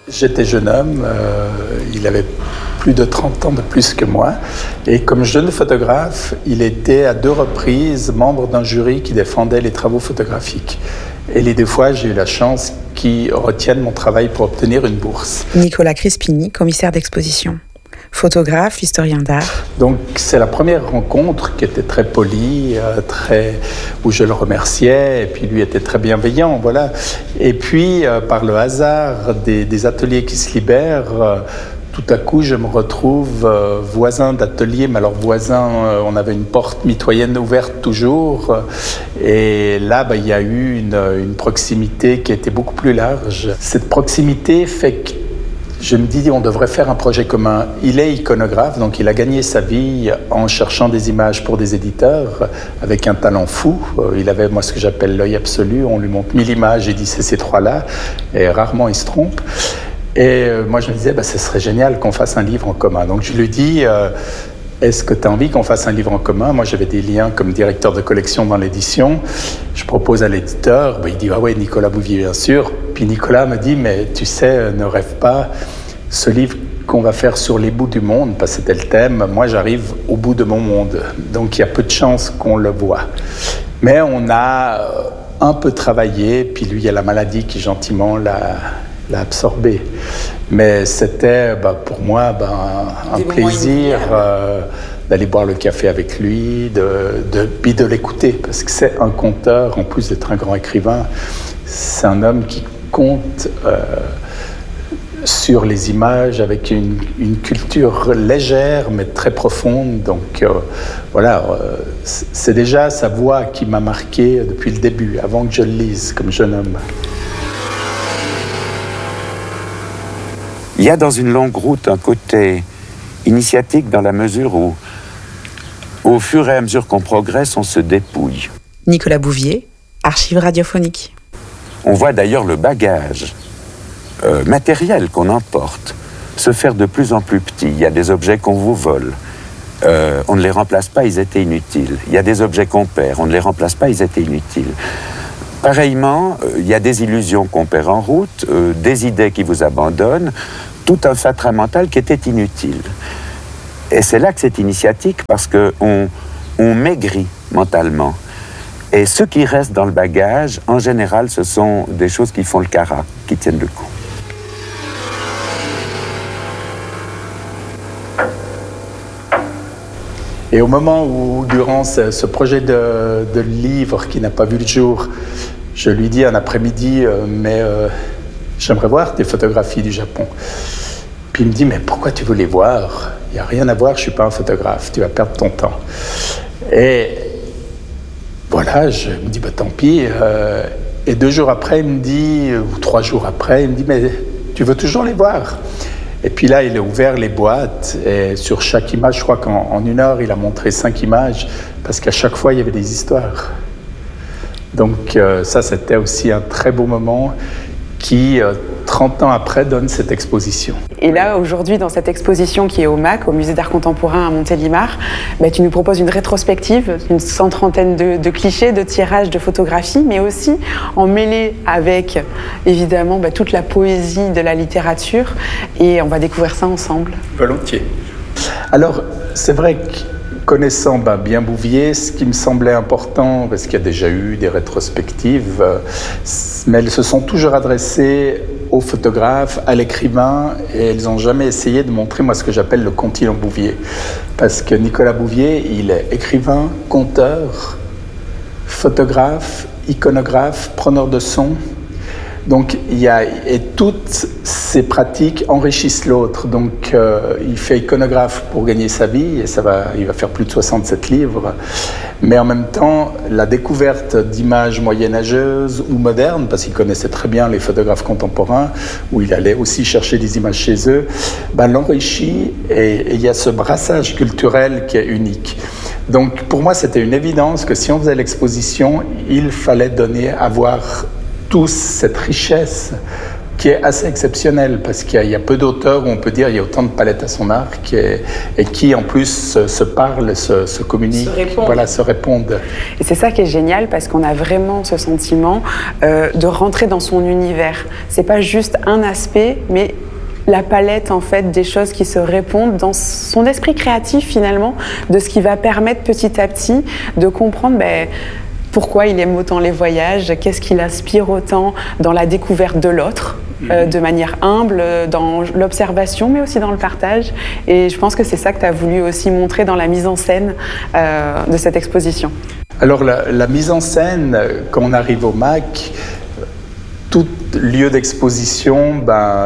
J'étais jeune homme, il avait plus de 30 ans de plus que moi. Et comme jeune photographe, il était à 2 reprises membre d'un jury qui défendait les travaux photographiques. Et les 2 fois, j'ai eu la chance qu'ils retiennent mon travail pour obtenir une bourse. Nicolas Crespini, commissaire d'exposition. Photographe, historien d'art. Donc c'est la première rencontre qui était très polie, où je le remerciais, et puis lui était très bienveillant, voilà. Et puis par le hasard des ateliers qui se libèrent, tout à coup je me retrouve voisin d'atelier, mais alors voisin, on avait une porte mitoyenne ouverte toujours, et là il y a eu une proximité qui était beaucoup plus large. Cette proximité fait que je me dis, on devrait faire un projet commun. Il est iconographe, donc il a gagné sa vie en cherchant des images pour des éditeurs, avec un talent fou. Il avait, moi, ce que j'appelle l'œil absolu. On lui montre 1000 images et dit, c'est ces 3-là. Et rarement, il se trompe. Et moi, je me disais, ce serait génial qu'on fasse un livre en commun. Donc, je lui dis, est-ce que tu as envie qu'on fasse un livre en commun? Moi, j'avais des liens comme directeur de collection dans l'édition. Je propose à l'éditeur. Il dit, ah ouais, Nicolas Bouvier, bien sûr. Puis Nicolas me dit, mais tu sais, ne rêve pas. Ce livre qu'on va faire sur les bouts du monde, parce que c'était le thème, moi, j'arrive au bout de mon monde. Donc, il y a peu de chances qu'on le voit. Mais on a un peu travaillé. Puis lui, il y a la maladie qui, gentiment, l'a absorbé. Mais c'était pour moi un plaisir d'aller boire le café avec lui, puis de l'écouter, parce que c'est un conteur, en plus d'être un grand écrivain. C'est un homme qui compte sur les images avec une culture légère mais très profonde. Donc c'est déjà sa voix qui m'a marqué depuis le début, avant que je le lise comme jeune homme. Il y a dans une longue route un côté initiatique dans la mesure où, au fur et à mesure qu'on progresse, on se dépouille. Nicolas Bouvier, archives radiophoniques. On voit d'ailleurs le bagage matériel qu'on emporte se faire de plus en plus petit. Il y a des objets qu'on vous vole. On ne les remplace pas, ils étaient inutiles. Il y a des objets qu'on perd, on ne les remplace pas, ils étaient inutiles. Pareillement, il y a des illusions qu'on perd en route, des idées qui vous abandonnent, tout un fatras mental qui était inutile. Et c'est là que c'est initiatique, parce qu'on maigrit mentalement. Et ce qui reste dans le bagage, en général, ce sont des choses qui font le carat, qui tiennent le coup. Et au moment où, durant ce projet de livre qui n'a pas vu le jour, je lui dis un après-midi, j'aimerais voir tes photographies du Japon. Puis il me dit, mais pourquoi tu veux les voir? Il n'y a rien à voir, je ne suis pas un photographe, tu vas perdre ton temps. Et voilà, je me dis, tant pis. Et 2 jours après, il me dit, ou 3 jours après, il me dit, mais tu veux toujours les voir? Et puis là, il a ouvert les boîtes, et sur chaque image, je crois qu'en 1 heure, il a montré 5 images, parce qu'à chaque fois, il y avait des histoires. Donc ça, c'était aussi un très beau moment qui, 30 ans après, donne cette exposition. Et là, aujourd'hui, dans cette exposition qui est au MAC, au Musée d'Art Contemporain à Montélimar, tu nous proposes une rétrospective, une 130aine de clichés, de tirages, de photographies, mais aussi en mêlé avec, évidemment, toute la poésie de la littérature. Et on va découvrir ça ensemble. Volontiers. Alors, c'est vrai que, connaissant bien Bouvier, ce qui me semblait important, parce qu'il y a déjà eu des rétrospectives, mais elles se sont toujours adressées aux photographes, à l'écrivain, et elles n'ont jamais essayé de montrer, moi, ce que j'appelle le continent Bouvier. Parce que Nicolas Bouvier, il est écrivain, conteur, photographe, iconographe, preneur de son. Donc, et toutes ces pratiques enrichissent l'autre. Donc, il fait iconographe pour gagner sa vie, et il va faire plus de 67 livres. Mais en même temps, la découverte d'images moyenâgeuses ou modernes, parce qu'il connaissait très bien les photographes contemporains, où il allait aussi chercher des images chez eux, l'enrichit, et il y a ce brassage culturel qui est unique. Donc, pour moi, c'était une évidence que si on faisait l'exposition, il fallait donner à voir tous cette richesse qui est assez exceptionnel parce qu'il y a peu d'auteurs où on peut dire il y a autant de palettes à son arc et qui en plus se parlent, se communiquent, se répondent. Et c'est ça qui est génial parce qu'on a vraiment ce sentiment de rentrer dans son univers. C'est pas juste un aspect, mais la palette en fait des choses qui se répondent dans son esprit créatif finalement, de ce qui va permettre petit à petit de comprendre pourquoi il aime autant les voyages, qu'est-ce qui l'inspire autant dans la découverte de l'autre, de manière humble, dans l'observation, mais aussi dans le partage. Et je pense que c'est ça que tu as voulu aussi montrer dans la mise en scène de cette exposition. Alors la mise en scène, quand on arrive au MAC, tout lieu d'exposition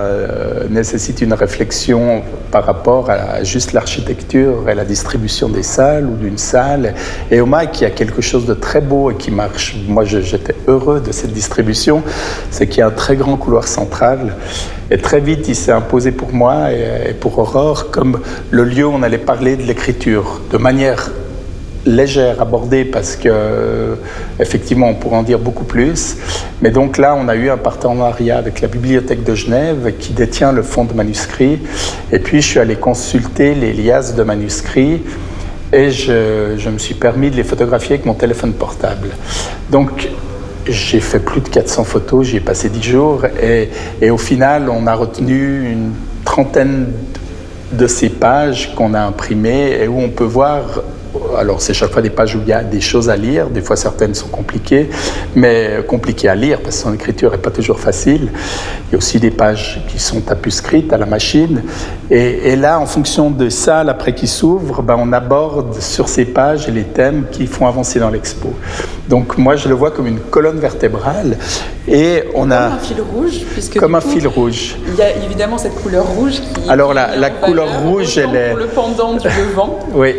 nécessite une réflexion par rapport à juste l'architecture et la distribution des salles ou d'une salle. Et au MAC, il y a quelque chose de très beau et qui marche. Moi, j'étais heureux de cette distribution. C'est qu'il y a un très grand couloir central. Et très vite, il s'est imposé pour moi et pour Aurore comme le lieu où on allait parler de l'écriture de manière légère, abordée, parce que effectivement on pourrait en dire beaucoup plus, mais donc là on a eu un partenariat avec la Bibliothèque de Genève qui détient le fonds de manuscrits, et puis je suis allé consulter les liasses de manuscrits et je me suis permis de les photographier avec mon téléphone portable. Donc j'ai fait plus de 400 photos, j'y ai passé 10 jours et au final on a retenu une trentaine de ces pages qu'on a imprimées et où on peut voir. Alors, c'est chaque fois des pages où il y a des choses à lire. Des fois, certaines sont compliquées, mais compliquées à lire parce que son écriture n'est pas toujours facile. Il y a aussi des pages qui sont tapuscrites à la machine. Et là, en fonction de ça, après qui s'ouvre, on aborde sur ces pages les thèmes qui font avancer dans l'expo. Donc, moi, je le vois comme une colonne vertébrale. Et on a... Comme un fil rouge, puisque comme un fil rouge. Il y a évidemment cette couleur rouge qui... Alors, la couleur rouge, elle est... pour le pendant du levant. Oui,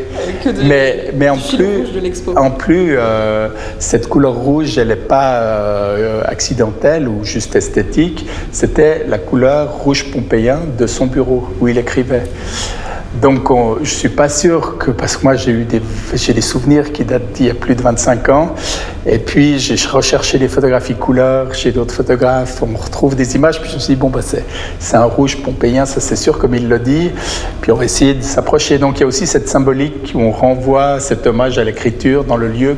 mais en plus, cette couleur rouge, elle n'est pas accidentelle ou juste esthétique. C'était la couleur rouge pompéien de son bureau, où il écrivait. Donc, je ne suis pas sûr que... Parce que moi, j'ai des souvenirs qui datent d'il y a plus de 25 ans. Et puis, j'ai recherché des photographies couleurs chez d'autres photographes. On retrouve des images. Puis, je me suis dit, c'est un rouge pompéien, ça c'est sûr, comme il le dit. Puis, on va essayer de s'approcher. Donc, il y a aussi cette symbolique où on renvoie cet hommage à l'écriture dans le lieu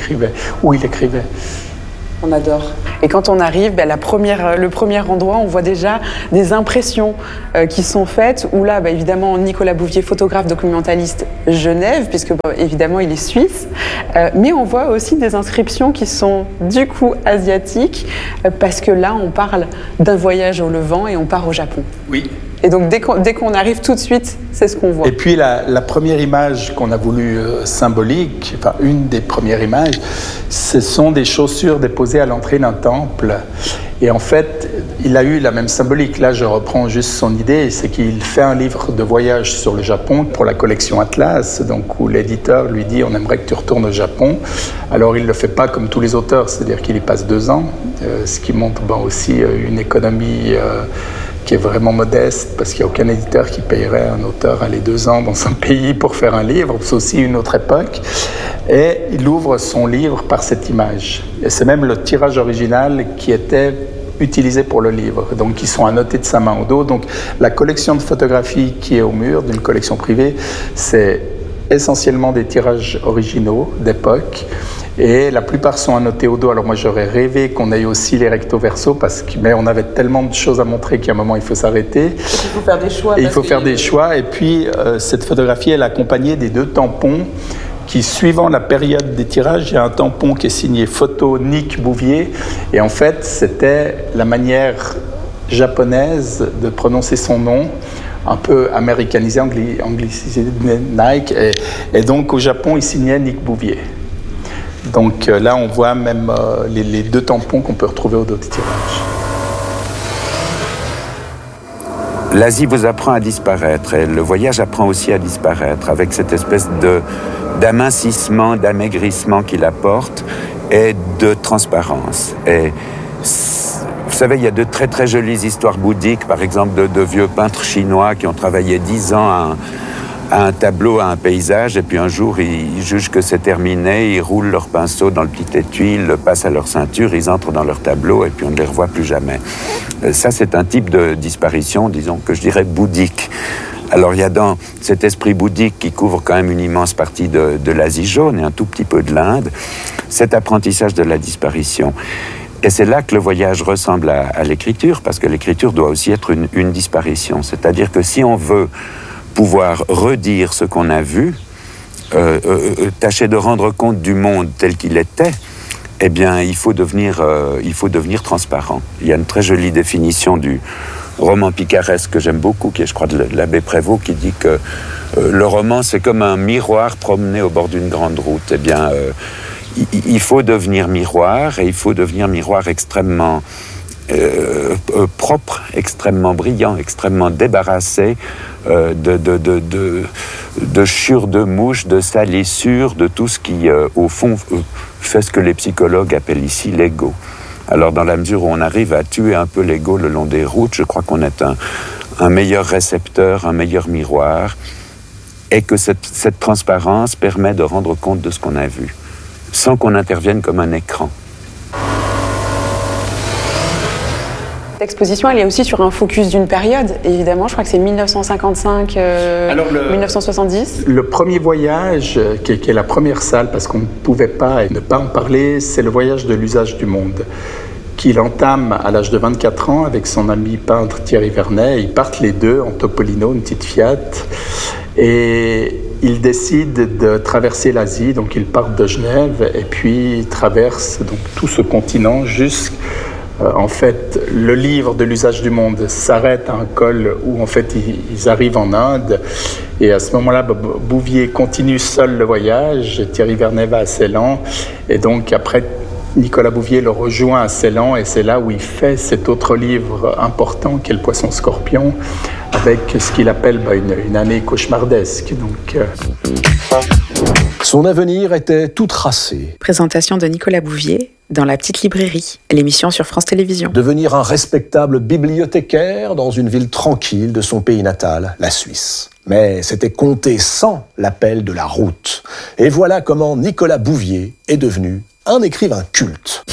où il écrivait. On adore. Et quand on arrive, le premier endroit, on voit déjà des impressions qui sont faites, où là, évidemment, Nicolas Bouvier, photographe documentaliste Genève, puisque évidemment, il est suisse, mais on voit aussi des inscriptions qui sont du coup asiatiques, parce que là, on parle d'un voyage au Levant et on part au Japon. Oui. Et donc, dès qu'on arrive tout de suite, c'est ce qu'on voit. Et puis, la première image qu'on a voulu symbolique, enfin, une des premières images, ce sont des chaussures déposées à l'entrée d'un temple. Et en fait, il a eu la même symbolique. Là, je reprends juste son idée, c'est qu'il fait un livre de voyage sur le Japon pour la collection Atlas, donc où l'éditeur lui dit « on aimerait que tu retournes au Japon ». Alors, il ne le fait pas comme tous les auteurs, c'est-à-dire qu'il y passe 2 ans, ce qui montre aussi une économie... qui est vraiment modeste, parce qu'il n'y a aucun éditeur qui payerait un auteur aller 2 ans dans un pays pour faire un livre. C'est aussi une autre époque. Et il ouvre son livre par cette image. Et c'est même le tirage original qui était utilisé pour le livre. Donc, ils sont annotés de sa main au dos. Donc, la collection de photographies qui est au mur d'une collection privée, c'est essentiellement des tirages originaux d'époque. Et la plupart sont annotés au dos. Alors moi, j'aurais rêvé qu'on ait aussi les recto verso, mais on avait tellement de choses à montrer qu'à un moment, il faut s'arrêter. Il faut faire des choix. Il faut faire des choix. Et puis, cette photographie, elle est accompagnée des 2 tampons qui, suivant la période des tirages, il y a un tampon qui est signé photo Nick Bouvier. Et en fait, c'était la manière japonaise de prononcer son nom, un peu américanisé, anglicisé, Nike. Et donc, au Japon, il signait Nick Bouvier. Donc là, on voit même les 2 tampons qu'on peut retrouver au dos du tirage. L'Asie vous apprend à disparaître et le voyage apprend aussi à disparaître avec cette espèce d'amincissement, d'amaigrissement qu'il apporte et de transparence. Et vous savez, il y a de très très jolies histoires bouddhiques, par exemple de vieux peintres chinois qui ont travaillé 10 ans à un tableau, à un paysage, et puis un jour, ils jugent que c'est terminé, ils roulent leur pinceau dans le petit étui, ils le passent à leur ceinture, ils entrent dans leur tableau, et puis on ne les revoit plus jamais. Ça, c'est un type de disparition, disons, que je dirais bouddhique. Alors, il y a dans cet esprit bouddhique qui couvre quand même une immense partie de l'Asie jaune et un tout petit peu de l'Inde, cet apprentissage de la disparition. Et c'est là que le voyage ressemble à l'écriture, parce que l'écriture doit aussi être une disparition. C'est-à-dire que si on veut pouvoir redire ce qu'on a vu, tâcher de rendre compte du monde tel qu'il était, eh bien, il faut devenir transparent. Il y a une très jolie définition du roman picaresque que j'aime beaucoup, qui est, je crois, de l'abbé Prévost, qui dit que le roman, c'est comme un miroir promené au bord d'une grande route. Eh bien, il faut devenir miroir, et il faut devenir miroir extrêmement propre, extrêmement brillant, extrêmement débarrassé de chure de mouche, de salissure, de tout ce qui, au fond, fait ce que les psychologues appellent ici l'ego. Alors, dans la mesure où on arrive à tuer un peu l'ego le long des routes, je crois qu'on est un meilleur récepteur, un meilleur miroir, et que cette transparence permet de rendre compte de ce qu'on a vu, sans qu'on intervienne comme un écran. Cette exposition, elle est aussi sur un focus d'une période, évidemment. Je crois que c'est 1955-1970. Le premier voyage, qui est la première salle, parce qu'on ne pouvait pas ne pas en parler, c'est le voyage de l'usage du monde, qu'il entame à l'âge de 24 ans avec son ami peintre Thierry Vernet. Ils partent les deux en Topolino, une petite Fiat, et ils décident de traverser l'Asie. Donc ils partent de Genève et puis ils traversent donc tout ce continent jusqu'à... En fait, le livre de l'usage du monde s'arrête à un col où en fait ils arrivent en Inde, et à ce moment-là, Bouvier continue seul le voyage, Thierry Vernet va à Ceylan, et donc après Nicolas Bouvier le rejoint à Ceylan, et c'est là où il fait cet autre livre important qui est Le Poisson Scorpion, avec ce qu'il appelle une année cauchemardesque. Donc, Son avenir était tout tracé. Présentation de Nicolas Bouvier dans La Petite Librairie, l'émission sur France Télévisions. Devenir un respectable bibliothécaire dans une ville tranquille de son pays natal, la Suisse. Mais c'était compté sans l'appel de la route. Et voilà comment Nicolas Bouvier est devenu un écrivain culte.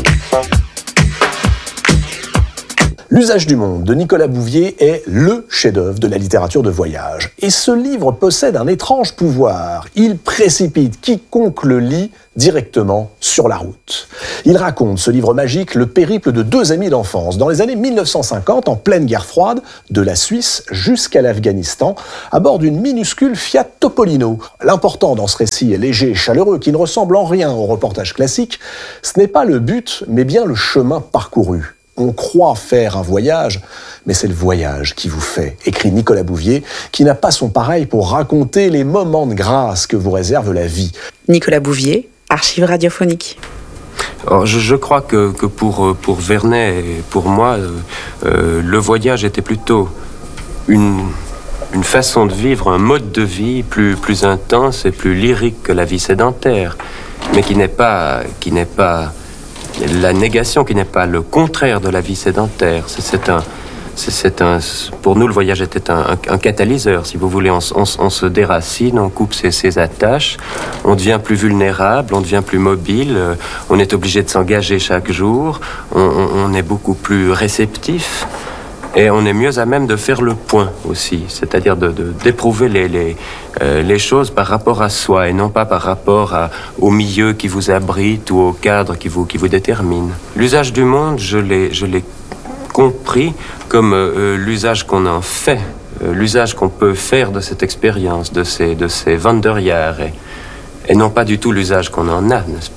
L'usage du monde de Nicolas Bouvier est le chef-d'œuvre de la littérature de voyage. Et ce livre possède un étrange pouvoir. Il précipite quiconque le lit directement sur la route. Il raconte, ce livre magique, le périple de deux amis d'enfance dans les années 1950, en pleine guerre froide, de la Suisse jusqu'à l'Afghanistan, à bord d'une minuscule Fiat Topolino. L'important dans ce récit est léger et chaleureux, qui ne ressemble en rien au reportage classique. Ce n'est pas le but, mais bien le chemin parcouru. On croit faire un voyage, mais c'est le voyage qui vous fait, écrit Nicolas Bouvier, qui n'a pas son pareil pour raconter les moments de grâce que vous réserve la vie. Nicolas Bouvier, archives radiophoniques. Alors, je crois que pour Vernet et pour moi, le voyage était plutôt une façon de vivre, un mode de vie plus intense et plus lyrique que la vie sédentaire, mais qui n'est pas la négation, qui n'est pas le contraire de la vie sédentaire. Pour nous, le voyage était un catalyseur, si vous voulez. On se déracine, on coupe ses attaches, on devient plus vulnérable, on devient plus mobile, on est obligé de s'engager chaque jour, on est beaucoup plus réceptif. Et on est mieux à même de faire le point aussi, c'est-à-dire d'éprouver les choses par rapport à soi et non pas par rapport au milieu qui vous abrite ou au cadre qui vous détermine. L'usage du monde, je l'ai compris comme l'usage qu'on en fait, l'usage qu'on peut faire de cette expérience, de ces Wanderjahre, et non pas du tout l'usage qu'on en a, n'est-ce pas ?